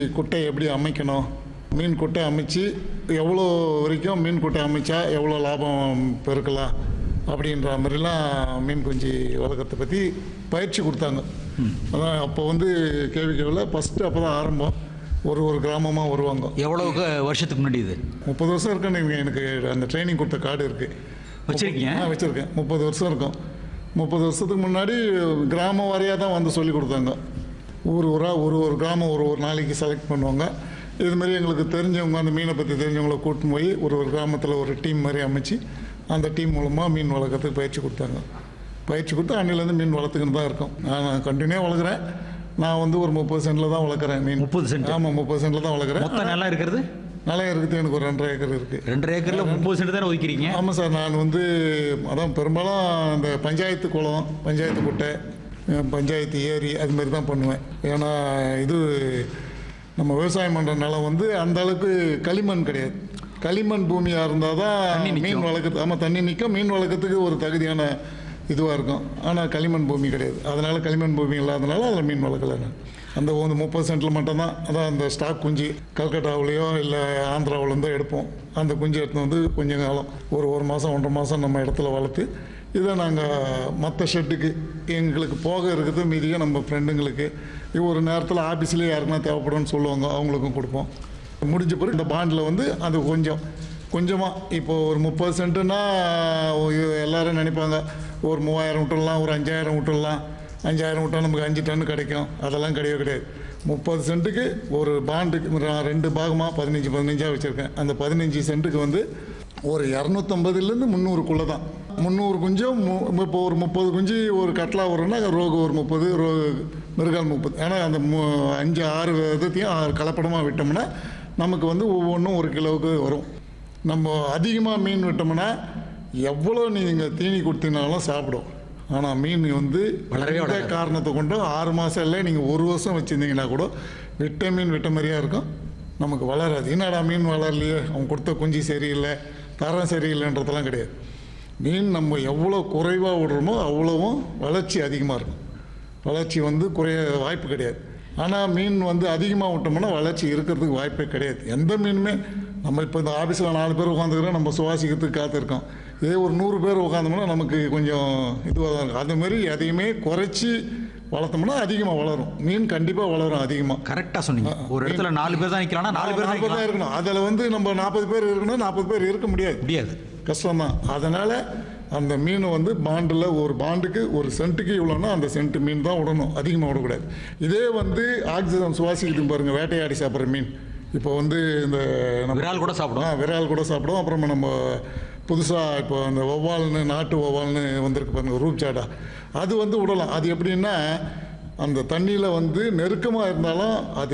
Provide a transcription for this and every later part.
குட்டை எப்படி அமைக்கணும், மீன் குட்டை அமைச்சு எவ்வளோ வரைக்கும் மீன் குட்டை அமைச்சா எவ்வளோ லாபம் பெருக்கலாம் அப்படின்ற மாதிரிலாம் மீன் குஞ்சு வளர்க்குறத பற்றி பயிற்சி கொடுத்தாங்க. அதான் அப்போ வந்து கேவிகேவில் ஃபஸ்ட்டு அப்போ தான் ஆரம்பம். ஒரு கிராமமாக வருவாங்க. எவ்வளோ வருஷத்துக்கு முன்னாடி இது? 30 வருஷம் இருக்குன்னு எனக்கு அந்த ட்ரைனிங் கொடுத்த கார்டு இருக்குது. வச்சுருக்கீங்க? வச்சுருக்கேன். 30 வருஷம் இருக்கும். 30 வருஷத்துக்கு முன்னாடி கிராம வாரியாக தான் வந்து சொல்லி கொடுத்தாங்க. ஊராக ஒரு கிராமம் ஒரு நாளைக்கு செலக்ட் பண்ணுவாங்க. இதுமாரி எங்களுக்கு தெரிஞ்சவங்க, அந்த மீனை பற்றி தெரிஞ்சவங்கள கூட்டின்னு போய் ஒரு கிராமத்தில் ஒரு டீம் மாதிரி அமைச்சு அந்த டீம் மூலமாக மீன் வளர்க்குறதுக்கு பயிற்சி கொடுத்தாங்க. பயிற்சி கொடுத்து அன்னிலேருந்து மீன் வளர்த்துக்கின்னு தான் இருக்கோம். நான் கண்டினியூவாக வளர்க்குறேன். நான் வந்து ஒரு 30 சென்டில் தான் வளர்க்குறேன் மீன். 30 சென்ட்? ஆமாம், 30 சென்டில் தான் வளர்க்குறேன். மொத்தம் நிலம் இருக்கிறது? நிலம் இருக்குது எனக்கு ஒரு 2.5 ஏக்கர் இருக்குது. 2.5 ஏக்கரில் 30 சென்ட் தானே ஒதுக்கிறீங்க? ஆமாம் சார். நான் வந்து அதான் பெரும்பாலும் அந்த பஞ்சாயத்து குளம், பஞ்சாயத்து குட்டை, பஞ்சாயத்து ஏரி அது மாதிரி தான் பண்ணுவேன். ஏன்னா இது நம்ம விவசாயம் பண்ணுற நிலம் வந்து அந்த அளவுக்கு களிமண் கிடையாது. களிமண் பூமியாக இருந்தால் தான் மீன் வளர்க்குறது. ஆமாம், தண்ணி நிற்கும். மீன் வளர்க்குறதுக்கு ஒரு தகுதியான இதுவாக இருக்கும். ஆனால் களிமண் பூமி கிடையாது. அதனால் களிமண் பூமி இல்லாதனால அதில் மீன் வளர்க்கலை. நான் அந்த 30 சென்டில் மட்டும்தான். அதான் அந்த ஸ்டாக் குஞ்சு கல்கட்டாவிலையோ இல்லை ஆந்திராவிலேருந்தோ எடுப்போம். அந்த குஞ்சு எடுத்து வந்து கொஞ்சம் காலம் ஒரு மாதம் 1.5 மாதம் நம்ம இடத்துல வளர்த்து இதை நாங்கள் மற்ற ஷெட்டுக்கு எங்களுக்கு போக இருக்குது. மீதியாக நம்ம ஃப்ரெண்டுங்களுக்கு ஒரு நேரத்தில் ஆஃபீஸ்லேயே யாருக்குன்னா தேவைப்படும்னு சொல்லுவாங்க, அவங்களுக்கும் கொடுப்போம். முடிஞ்ச பிறகு இந்த பாண்டில் வந்து அது கொஞ்சமாக இப்போது ஒரு 30 சென்ட்டுன்னா எல்லோரும் நினைப்பாங்க ஒரு 3000 விட்டுடலாம், ஒரு 5000 விட்டுடலாம். 5000 விட்டால் நமக்கு 5 டன் கிடைக்கும். அதெல்லாம் கிடையாது. 30 சென்ட்டுக்கு ஒரு பாண்டுக்கு நான் 2 பாகமாக 15 வச்சுருக்கேன். அந்த 15 சென்ட்டுக்கு வந்து ஒரு 250லேருந்து 300க்குள்ளே தான். 300 குஞ்சும் இப்போ ஒரு 30 குஞ்சு ஒரு கட்லா வரும்னா ரோகு ஒரு 30, மிருகால் 30. ஏன்னா அந்த 5-6 விதத்தையும் கலப்படமாக விட்டோம்னா நமக்கு வந்து ஒவ்வொன்றும் 1 கிலோவுக்கு வரும். நம்ம அதிகமாக மீன் விட்டோம்னா எவ்வளோ நீங்கள் தீனி கொடுத்தீங்கனாலும் சாப்பிடும். ஆனால் மீன் வந்து வளரவே காரணத்தை கொண்டு 6 மாதம் இல்லை, நீங்கள் 1 வருஷம் வச்சுருந்தீங்கன்னா கூட விட்ட மீன் விட்ட மாதிரியாக இருக்கும். நமக்கு வளராது. என்னடா மீன் வளரலையே, அவங்க கொடுத்த குஞ்சு சரியில்லை, தரம் சரியில்லைன்றதெல்லாம் கிடையாது. மீன் நம்ம எவ்வளோ குறைவாக விடுறோமோ அவ்வளோவும் வளர்ச்சி அதிகமாக இருக்கும். வளர்ச்சி வந்து குறைய வாய்ப்பு கிடையாது. ஆனால் மீன் வந்து அதிகமாக விட்டோம்னா வளர்ச்சி இருக்கிறதுக்கு வாய்ப்பே கிடையாது. எந்த மீனுமே நம்ம இப்போ இந்த ஆஃபீஸில் 4 பேர் உட்காந்துக்கிறோம், நம்ம சுவாசிக்கிறதுக்கு காத்திருக்கோம். இதே ஒரு 100 பேர் உட்காந்தோம்னா நமக்கு கொஞ்சம் இதுவாக தான் இருக்கும். அதுமாரி எதையுமே குறைச்சி வளர்த்தோம்னா அதிகமாக வளரும். மீன் கண்டிப்பாக வளரும் அதிகமாக. கரெக்டாக சொன்னீங்க. ஒரு இடத்துல 4 பேர் தான் நிற்கலாம், 4 பேர் தான் இருக்கணும். அதில் வந்து நம்ம 40 பேர் இருக்கணும், 40 பேர் இருக்க முடியாது. கஷ்டம்தான். அதனால் அந்த மீன் வந்து பாண்டில் ஒரு பாண்டுக்கு ஒரு சென்ட்டுக்கு இவ்வளோன்னா அந்த சென்ட் மீன் தான் விடணும், அதிகமாக விடக்கூடாது. இதே வந்து ஆக்சிஜன் சுவாசிக்கிட்டு பாருங்கள், வேட்டையாடி சாப்பிட்ற மீன். இப்போ வந்து இந்த விரால் கூட சாப்பிடும். விரால் கூட சாப்பிடும். அப்புறமா நம்ம புதுசாக இப்போ அந்த ஒவ்வால்னு, நாட்டு ஒவ்வால்னு வந்திருக்கு பாருங்கள், ரூப்சாடா, அது வந்து விடலாம். அது எப்படின்னா அந்த தண்ணியில் வந்து நெருக்கமாக இருந்தாலும் அது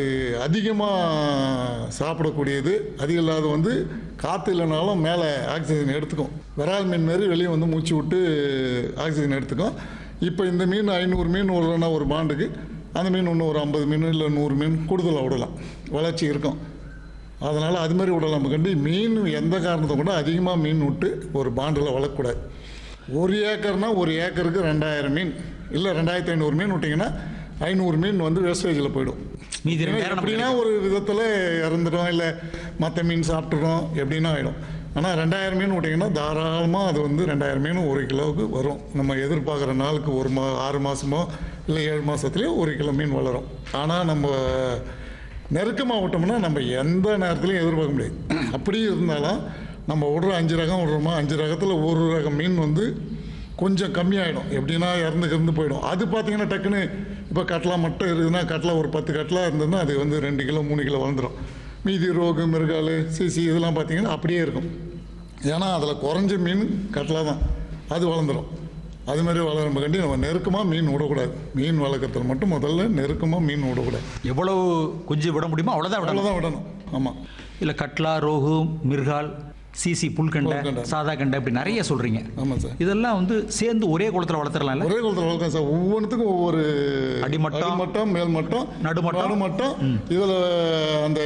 அதிகமாக சாப்பிடக்கூடியது. அது இல்லாத வந்து காற்று இல்லைனாலும் மேலே ஆக்சிஜன் எடுத்துக்கும். விரால் மீன் மாரி வெளியே வந்து மூச்சு விட்டு ஆக்சிஜன் எடுத்துக்கும். இப்போ இந்த மீன் 500 மீன் விடுறோன்னா ஒரு பாண்டுக்கு, அந்த மீன் இன்னும் ஒரு 50 மீன் இல்லை 100 மீன் கூடுதலாக விடலாம். வளர்ச்சி இருக்கும். அதனால் அது மாதிரி விடலாம். கண்டி மீன் எந்த காரணத்தை கூட அதிகமாக மீன் விட்டு ஒரு பாண்டில் வளர்க்கக்கூடாது. 1 ஏக்கர்னா 1 ஏக்கருக்கு 2000 மீன் இல்லை 2500 மீன் விட்டிங்கன்னா 500 மீன் வந்து வேஸ்டேஜில் போயிடும். மீதி எப்படின்னா ஒரு விதத்தில் இறந்துடும், இல்லை மற்ற மீன் சாப்பிட்டுடும், எப்படின்னா ஆகிடும். ஆனால் 2000 மீன் விட்டிங்கன்னா தாராளமாக அது வந்து 2000 மீன் 1 கிலோவுக்கு வரும். நம்ம எதிர்பார்க்குற நாளுக்கு 6 மாதமோ இல்லை 7 மாதத்துலேயே 1 கிலோ மீன் வளரும். ஆனால் நம்ம நெருக்கமாக விட்டோம்னா நம்ம எந்த நேரத்துலையும் எதிர்பார்க்க முடியாது. அப்படி இருந்தாலும் நம்ம விடுற 5 ரகம் விடுறோமா, 5 ரகத்தில் ஒரு ரகம் மீன் வந்து கொஞ்சம் கம்மியாகிடும். எப்படின்னா இறந்து போயிடும். அது பார்த்திங்கன்னா டக்குன்னு இப்போ கட்லா மட்டும் இருக்குதுன்னா, கட்லா ஒரு 10 கட்லா இருந்ததுன்னா அது வந்து 2 கிலோ 3 கிலோ வளர்ந்துடும். மீதி ரோகு, மிருகால், சிசி இதெல்லாம் பார்த்திங்கன்னா அப்படியே இருக்கும். ஏன்னா அதில் குறைஞ்ச மீன் கட்லா தான், அது வளர்ந்துடும். அதுமாதிரி வளரும் கண்டி நம்ம நெருக்கமாக மீன் விடக்கூடாது. மீன் வளர்க்குறதுல மட்டும் முதல்ல நெருக்கமாக மீன் விடக்கூடாது. எவ்வளவு குஞ்சு விட முடியுமோ அவ்வளோதான் விடணும். ஆமாம். இல்லை கட்லா, ரோகு, மிர்கால், சிசி, புல்கண்டை, சாதா கண்டை, இப்படி நிறைய சொல்கிறீங்க. ஆமாம் சார். இதெல்லாம் வந்து சேர்ந்து ஒரே குளத்தில் வளர்த்துடலாம். ஒரே குளத்தில் வளர்க்கலாம் சார். ஒவ்வொன்றுத்துக்கும் ஒவ்வொரு அடிமட்டம், மேல்மட்டம், நடுமட்டம். இதில் அந்த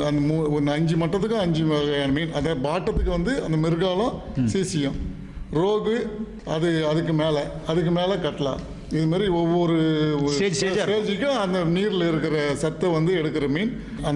5 மட்டத்துக்கும் 5 வகையான மீன். அதே பாட்டத்துக்கு வந்து அந்த மிருகாலும் சிசியும், ரோகு அதுக்கு மேலே கட்லா, இது மாதிரி ஒவ்வொரு ஸ்டேஜ் ஸ்டேஜா இருக்கும். ஸ்டேஜுக்கும் அந்த நீரில் இருக்கிற சத்தை வந்து எடுக்கிற மீன்.